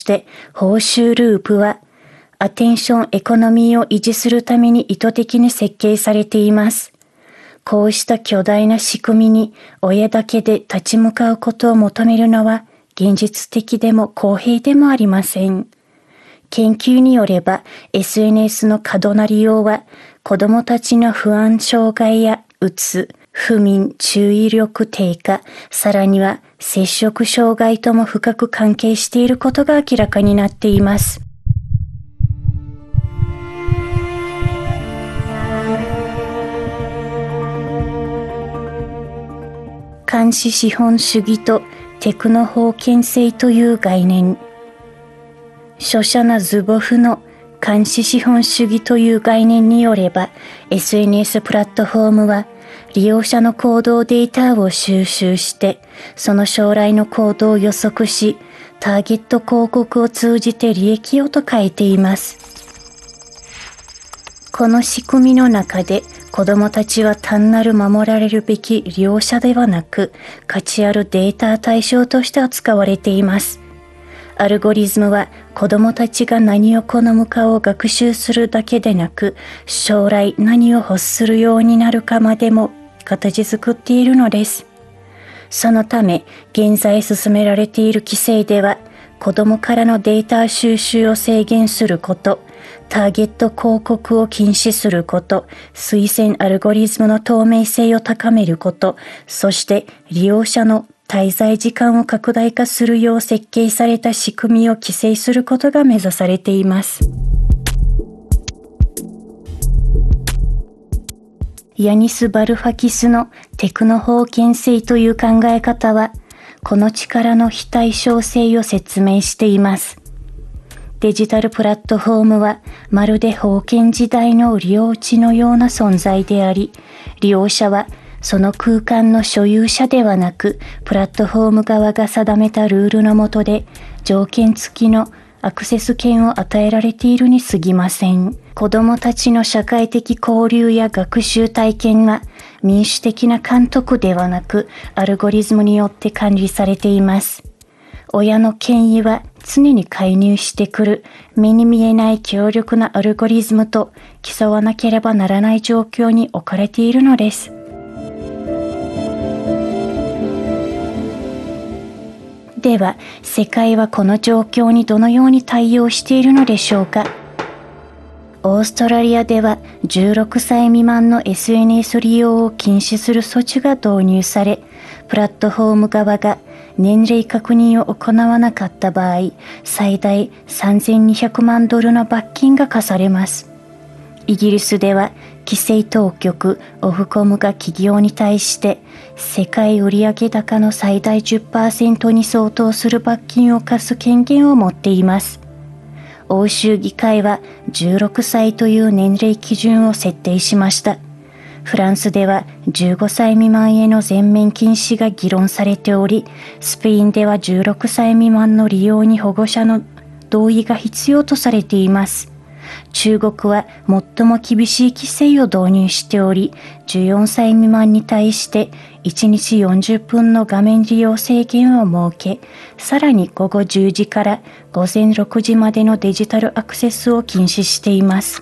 して報酬ループはアテンションエコノミーを維持するために意図的に設計されています。こうした巨大な仕組みに親だけで立ち向かうことを求めるのは現実的でも公平でもありません。研究によれば SNS の過度な利用は子どもたちの不安障害やうつ、不眠、注意力低下、さらには摂食障害とも深く関係していることが明らかになっています。監視資本主義とテクノ封建制という概念。著者のズボフの監視資本主義という概念によれば、SNS プラットフォームは利用者の行動データを収集して、その将来の行動を予測し、ターゲット広告を通じて利益をと書いています。この仕組みの中で、子どもたちは単なる守られるべき利用者ではなく、価値あるデータ対象として扱われています。アルゴリズムは子どもたちが何を好むかを学習するだけでなく、将来何を欲するようになるかまでも形作っているのです。そのため、現在進められている規制では、子どもからのデータ収集を制限すること、ターゲット広告を禁止すること、推薦アルゴリズムの透明性を高めること、そして利用者の滞在時間を拡大化するよう設計された仕組みを規制することが目指されています。ヤニス・バルファキスのテクノ封建制という考え方は、この力の非対称性を説明しています。デジタルプラットフォームはまるで封建時代の領地のような存在であり、利用者はその空間の所有者ではなく、プラットフォーム側が定めたルールの下で条件付きのアクセス権を与えられているに過ぎません。子どもたちの社会的交流や学習体験は民主的な監督ではなく、アルゴリズムによって管理されています。親の権威は常に介入してくる目に見えない強力なアルゴリズムと競わなければならない状況に置かれているのです。では、世界はこの状況にどのように対応しているのでしょうか。オーストラリアでは16歳未満の SNS 利用を禁止する措置が導入され、プラットフォーム側が年齢確認を行わなかった場合、最大3200万ドルの罰金が課されます。イギリスでは規制当局オフコムが企業に対して世界売上高の最大 10% に相当する罰金を課す権限を持っています。欧州議会は16歳という年齢基準を設定しました。フランスでは15歳未満への全面禁止が議論されており、スペインでは16歳未満の利用に保護者の同意が必要とされています。中国は最も厳しい規制を導入しており、14歳未満に対して1日40分の画面利用制限を設け、さらに午後10時から午前6時までのデジタルアクセスを禁止しています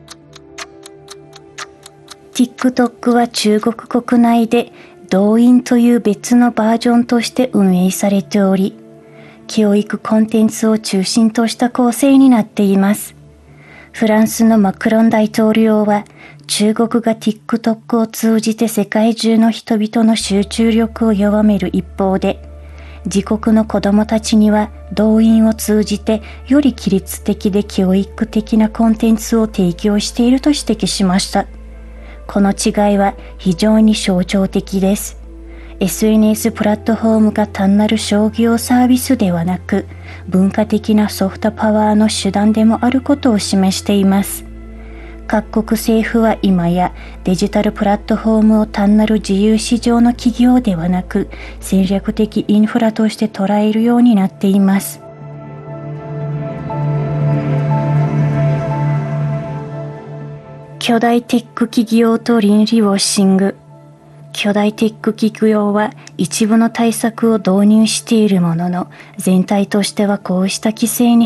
。TikTok は中国国内でドウインという別のバージョンとして運営されており、教育コンテンツを中心とした構成になっています。フランスのマクロン大統領は、中国が TikTok を通じて世界中の人々の集中力を弱める一方で、自国の子どもたちには動員を通じてより規律的で教育的なコンテンツを提供していると指摘しました。この違いは非常に象徴的です。SNS プラットフォームが単なる商業サービスではなく、文化的なソフトパワーの手段でもあることを示しています。各国政府は今やデジタルプラットフォームを単なる自由市場の企業ではなく、戦略的インフラとして捉えるようになっています。巨大テック企業と倫理ウォッシング。 巨大テック企業は一部の対策を導入しているものの、全体としてはこうした規制に